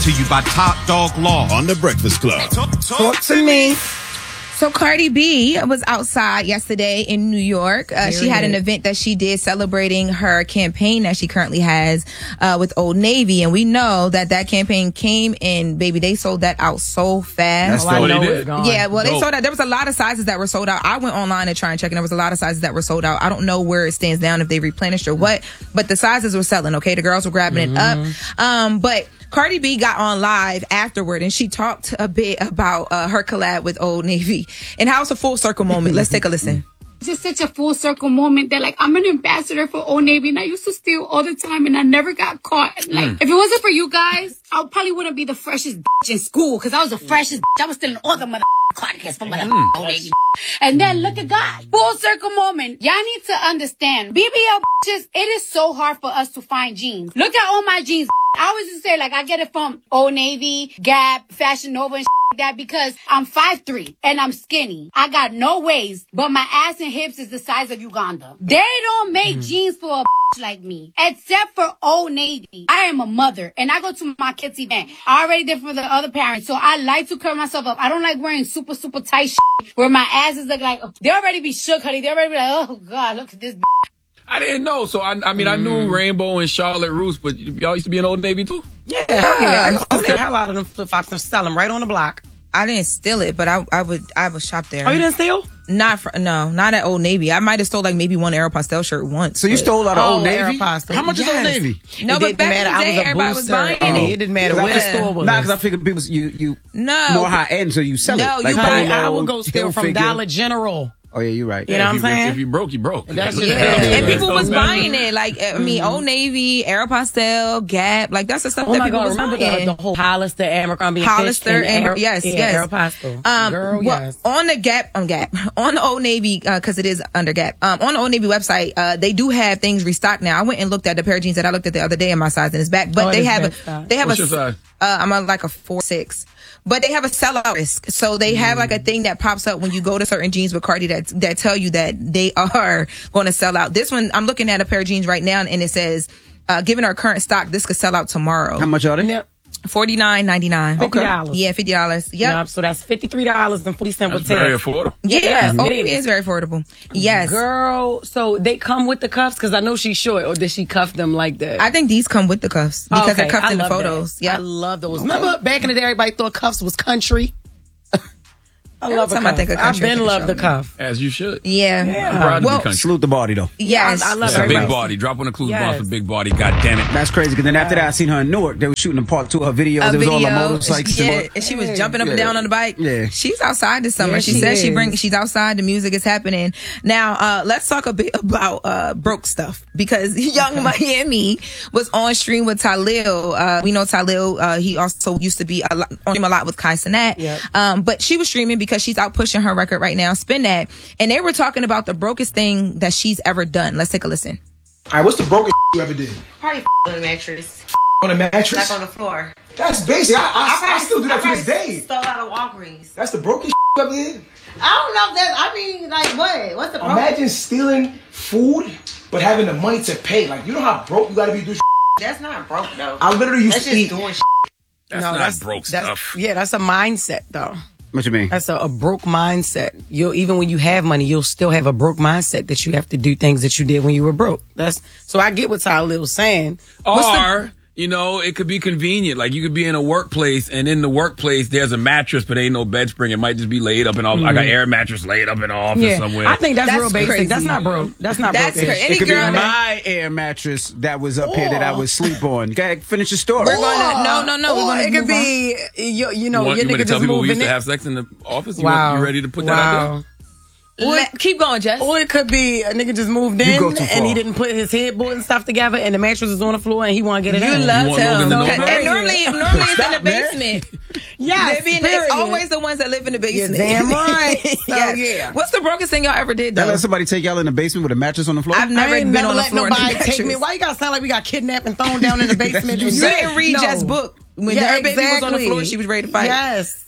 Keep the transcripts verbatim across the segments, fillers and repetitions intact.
To you by Top Dog Law on The Breakfast Club. Talk, talk, talk to me. So Cardi B was outside yesterday in New York. Uh, she had an event that she did celebrating her campaign that she currently has uh, with Old Navy. And we know that that campaign came in, baby, they sold that out so fast. That's oh, I know it's gone. Yeah, well, Dope. they sold out. There was a lot of sizes that were sold out. I went online to try and check, and there was a lot of sizes that were sold out. I don't know where it stands down, if they replenished or what, but the sizes were selling, okay? The girls were grabbing mm-hmm. it up. Um, but Cardi B got on live afterward, and she talked a bit about uh, her collab with Old Navy and how it's a full circle moment. Let's take a listen. It's just such a full circle moment that, like, I'm an ambassador for Old Navy, and I used to steal all the time, and I never got caught. Like, mm. if it wasn't for you guys, I probably wouldn't be the freshest bitch in school, because I was the freshest bitch. I was stealing all the mother cardigans from mother mm. Old Navy. And then, look at God. Full circle moment. Y'all need to understand. B B L bitches, it is so hard for us to find jeans. Look at all my jeans. I always just say, like, I get it from Old Navy, Gap, Fashion Nova, and like that, because I'm five three and I'm skinny. I got no waist, but my ass and hips is the size of Uganda. They don't make mm. jeans for a bitch like me, except for Old Navy. I am a mother, and I go to my kids' event. I already did for the other parents, so I like to cover myself up. I don't like wearing super, super tight shit where my ass is like, like they already be shook, honey. They already be like, oh, God, look at this bitch. I didn't know, so I, I mean, mm. I knew Rainbow and Charlotte Russe, but y'all used to be in Old Navy too? Yeah, yeah. I used to steal the hell out of them flip-flops and sell them right on the block. I didn't steal it, but I I would I would shop there. Oh, you didn't steal? Not for, no, not at Old Navy. I might have stole like maybe one Aeropostale shirt once. So you stole out of oh, Old Navy? Aeropostale. How much yes. is Old Navy? No, it but back in the day, everybody was buying oh. it. It didn't matter what the store was. Nah, because I figured people, you, you no. more high end, so you sell no, it. Like you buy, Polo, I would go steal from figure. Dollar General. Oh, yeah, you're right. You know yeah, what I'm you, saying? If you broke, you broke. That's yeah. And people was buying it. Like, I mean, Old Navy, Aeropostale, Gap. Like, that's the stuff oh that my people God, was remember buying. The, the whole Hollister, Abercrombie, Hollister, and, and yes, yeah, yes. Aeropostale. Um, Girl, well, yes. On the Gap, on Gap, on the Old Navy, because uh, it is under Gap. Um, on the Old Navy website, uh, they do have things restocked now. I went and looked at the pair of jeans that I looked at the other day in my size and it's back. But oh, they have a, they have What's a, your size? Uh, I'm a, like a four six. But they have a sellout risk. So they have like a thing that pops up when you go to certain jeans with Cardi that that tell you that they are going to sell out. This one, I'm looking at a pair of jeans right now and it says, uh, given our current stock, this could sell out tomorrow. How much are they? Yep. forty-nine ninety-nine. fifty dollars. Okay. Yeah, fifty dollars. Yep. Yep. So that's fifty-three dollars and forty cents with tax. Very affordable. Yeah, yes, oh, it it is. is very affordable. Yes. Girl, so they come with the cuffs? Because I know she's short. Or did she cuff them like that? I think these come with the cuffs because oh, okay. they're cuffed I in the love photos. Yeah, I love those. Remember back in the day, everybody thought cuffs was country? I Every love a time cuff. I think of I've country, been I love the cuff. As you should. Yeah. yeah. I'm proud well, to be country. Salute the body, though. Yes. I, I love It's a big everybody. body. Drop on the clues Yes. boss a big body. God damn it. That's crazy, because then after that, I seen her in Newark. They were shooting a part two of her videos. A it was video, all the motorcycles. yeah, and and she was jumping up yeah. and down on the bike. Yeah. She's outside this summer. Yeah, she, she says she is. bring she's outside. The music is happening. Now, uh, let's talk a bit about uh, broke stuff, because Young Miami was on stream with Talil. Uh, we know Talil. Uh, he also used to be a lot, on him a lot with Kai Cenat. Yep. Um, but she was streaming because she's out pushing her record right now. Spin That. And they were talking about the brokest thing that she's ever done. Let's take a listen. All right, what's the brokest you ever did? Probably on a mattress. On a mattress? Like on the floor. That's basic. I, I, I, probably, I still do that I to this day. Stole out of Walgreens. That's the brokest you ever did? I don't know if that's, I mean, like, what? What's the broke? Imagine stealing food, but having the money to pay. Like, you know how broke you gotta be to do shit? That's not broke, though. I literally used that's to just eat. doing shit. That's no, not that's, broke that's, stuff. Yeah, that's a mindset, though. What you mean? That's a, a broke mindset. You'll even when you have money, you'll still have a broke mindset that you have to do things that you did when you were broke. That's so I get what Tyler was saying. What's Or, the, you know, it could be convenient. Like you could be in a workplace and in the workplace there's a mattress but ain't no bed spring. It might just be laid up and all. Mm. I got air mattress laid up in the office yeah, somewhere. I think that's, That's real basic. crazy. That's not broke. That's not That's broke. crazy. Any it could girl be that- my air mattress that was up here that I would sleep on. Go ahead, finish your story. We're going to, no, no, no. We're Or going it to could be, you, you know, you want, your you want nigga to tell just people we moving used to in. have sex in the office? You, Wow. want, you ready to put that wow. out there? Let, keep going, Jess. Or it could be a nigga just moved You in go too and he far. didn't put his headboard and stuff together and the mattress is on the floor and he want to get it You out. love You want him. Logan to know Okay, about and it? normally, normally it's in the Stop, man. basement. Yes, They be in- period. it's always the ones that live in the basement. You're damn right. So, Yes. yeah. What's the brokest thing y'all ever did, Y'all though? let somebody take y'all in the basement with a mattress on the floor? I've never I ain't been never on the let floor. nobody in the take me. mattress. Why you gotta sound like we got kidnapped and thrown down in the basement? You didn't read No. Jess' book. When Yeah, her baby was on the exactly. floor, she was ready to fight. Yes.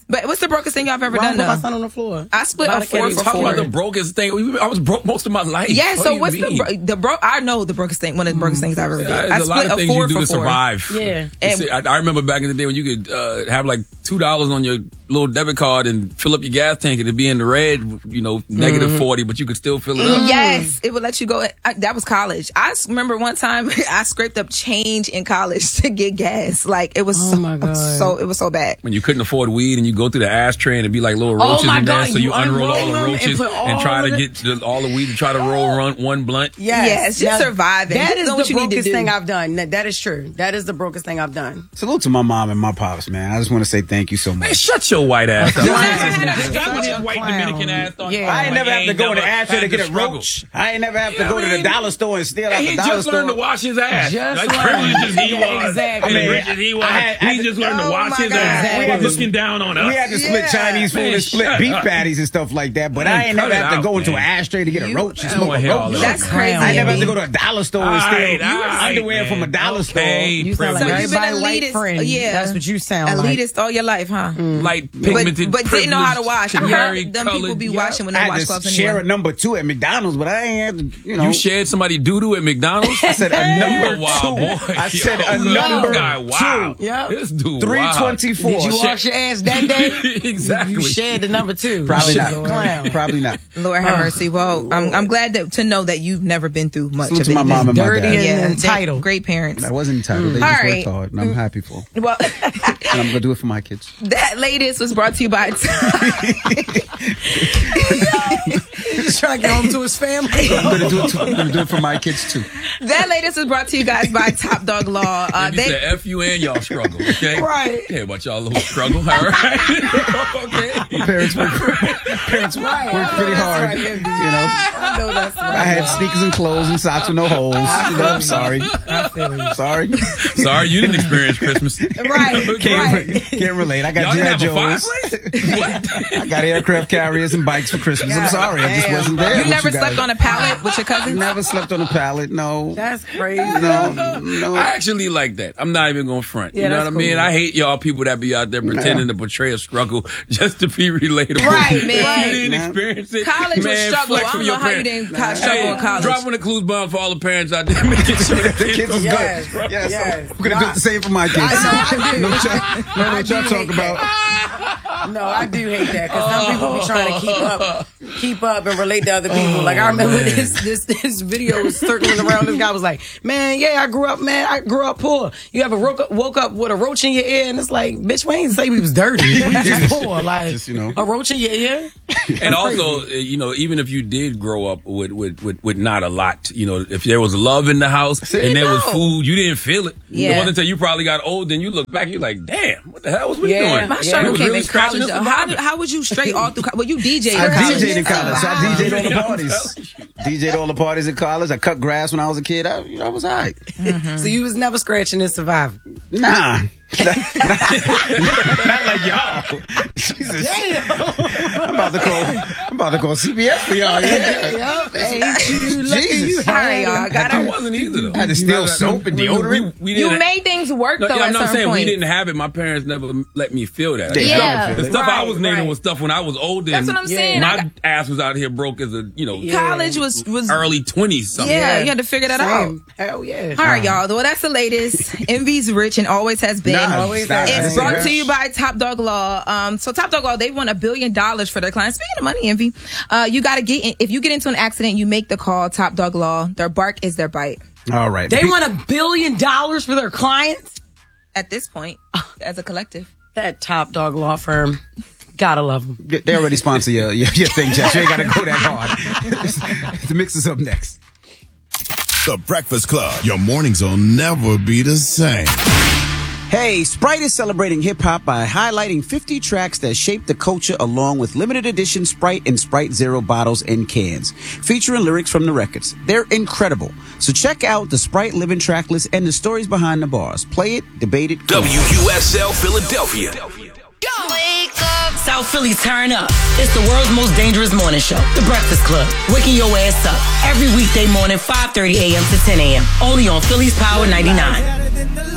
But what's the brokest thing y'all have ever Why done put my though? son on the floor? I split Why a the four kid for Talking four. about the brokest thing. I was broke most of my life. Yeah, What so do you what's mean? the bro- the bro? I know the brokest thing. One of the brokest things I've ever did. There's I a lot split of a things four you do for to four. survive. Yeah. And- See, I, I remember back in the day when you could uh, have like two dollars on your little debit card and fill up your gas tank and it'd be in the red, you know, negative Mm-hmm. forty, but you could still fill it up. Yes, it would let you go. I, that was college. I s- remember one time I scraped up change in college to get gas. Like it was Oh so, my God. so it was so bad. When you couldn't afford weed and you go through the ashtray and it'd be like little roaches Oh my in there, God, so you, you unroll all unroll the them and roaches put and, all try to of get the, all the weed and try to roll run one blunt. Yes. Yes, just Now, surviving. That Just is know the what you need to brokest do. thing I've done. That, that is true. That is the brokest thing I've done. Salute to my mom and my pops, man. I just want to say thank you so Man, much. shut your white ass up. Clown. Stop with your white Clown. Dominican ass on. Yeah. I ain't never have to go to the ashtray to had get a struggle. roach. I ain't never have to Yeah, go to I the mean, dollar store and steal out He the dollar just learned to store. wash his ass. Just Like learned. privileged as he was, Exactly. and rich as he was, I had- I he had- just learned to Oh wash my his God. ass. We had to- Looking down on us. We had to split Yeah. Chinese food Man, and split shut beef up. patties and stuff like that, but Man, I ain't cut never it have to out, go into an man. ashtray to get a You- roach and I don't smoke wanna a hear all roach. that, That's man. crazy. I never have to Andy. go to a dollar store and All steal right, all right, underwear from a man. dollar Okay. store. You sound like So you've been everybody white elitist. friend. Yeah. That's what you sound like. Elitist all your life, huh? Light But, pigmented, but didn't know how to wash. I canary heard them people colored. be Yeah. washing with I no had to washcloths share anyway. a number two at McDonald's, but I ain't have to, you know. You shared somebody doo doo at McDonald's? I said a number You a wild two. boy. I said Yo, a this number guy, wow. two. Yep. This dude, three wow. twenty-four. Did you wash your ass that day? Exactly. You shared the number two. Probably Shit, not. Clown. Probably not. Lord have mercy. Well, I'm, I'm glad that, to know that you've never been through much Salute of to it. my mom and my Dirty dad. and Yeah, entitled. Great parents. I wasn't entitled. They All just right. worked hard, and I'm happy for them. Well, And I'm gonna do it for my kids. that latest was brought to you by. He's trying to get home to his family. I'm gonna do it. Too. I'm gonna do it for my kids too. That latest was brought to you guys by Top Dog Law. Uh, You they, said F you and y'all struggle, okay? Right. Yeah, about y'all little struggle, all right? Okay. Parents work. Parents Right. work pretty hard. Right. You know. I know that's right. I had sneakers and clothes and socks with no holes. You know, I'm sorry. I feel you. Sorry. Sorry, you didn't experience Christmas. Right. Can't, Right. re- can't relate. I got Y'all G I didn't have a Joes. fireplace? What? I got aircraft carriers and bikes for Christmas. I'm sorry. I just damn. wasn't there. you with never guys. slept on a pallet with your cousins? Never slept on a pallet. No. That's crazy. No. No. I actually like that. I'm not even going to front. Yeah, you know what that's I mean? cool. I hate y'all people that be out there pretending to portray a struggle just to be relatable. Right, man. If you didn't Man. experience it. College was man, struggle. flex I for don't your know how you parents. didn't co- struggle Hey, in college. dropping the clues bomb for all the parents out there making sure that The kids is Yes. good. Yes. Yes. I'm gonna do it the same for my kids. I No, what y'all, no, what y'all talk about. No, I do hate that because some people be trying to keep up, keep up and relate to other people. Like I remember this, this, this video was circling around. This guy was like, "Man, yeah, I grew up, man, I grew up poor. You ever woke up, woke up with a roach in your ear?" And it's like, bitch, we ain't say we was dirty. We just poor. Like, Just, you know. a roach in your ear. And also, uh, you know, even if you did grow up with, with, with, with not a lot, you know, if there was love in the house and there was no. food, you didn't feel it. Yeah. It wasn't until you probably got old, then you look back, you're like, damn, what the hell was we Yeah. doing? My Yeah. struggle It was came really in scratching college. us Though. the How, bottom. how was you straight all through? co- Well, you D J'd in I college. D J'd in college, so I D J'd all the Wow. parties. D J'd all the parties in college. I cut grass when I was a kid. I, you know, I was all right. So you was never scratching and surviving. Nah. Not like y'all. Jesus. I'm about to call. I'm about to call C B S for y'all. Yeah. Yup. Hey, you lucky Jesus. you All right, y'all. I Got wasn't either, though. I had to steal soap and We- deodorant. We, we You didn't- made things work No, though. yeah, at I'm not certain saying we point. didn't have it. My parents never let me feel that. They The Yeah, stuff- the stuff I right, was naming right. was stuff when I was older. That's and what I'm saying. My I got- ass was out here broke as a, you know, College was was early twenties something. Yeah, you had to figure that out. Same. Hell yeah. All right, y'all. Well, that's the latest. Envy's rich and always has been. Nah, always stop. has It's been. brought to you by Top Dog Law. Um, so Top Dog Law, they won a billion dollars for their clients. Speaking of money, Envy, uh, you got to get in. If you get into an accident, you make the call. Top Dog Law. Their bark is their bite. All right. They want a billion dollars for their clients? At this point, as a collective. That Top Dog law firm. Gotta love them. They already sponsor your, your, your thing, Jess. You ain't got to go that hard. The mix is up next. The Breakfast Club. Your mornings will never be the same. Hey, Sprite is celebrating hip-hop by highlighting fifty tracks that shaped the culture along with limited edition Sprite and Sprite Zero bottles and cans, featuring lyrics from the records. They're incredible. So check out the Sprite Living track list and the stories behind the bars. Play it, debate it. W U S L Philadelphia. Wake up. South Philly, turn up. It's the world's most dangerous morning show, The Breakfast Club. Waking your ass up every weekday morning, five thirty a.m. to ten a.m. Only on Philly's Power ninety-nine.